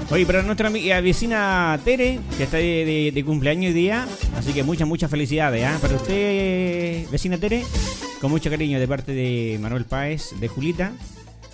Oye, para nuestra vecina Tere, que está de cumpleaños hoy día, así que muchas felicidades, ¿eh? Para usted, vecina Tere, con mucho cariño de parte de Manuel Páez, de Julita,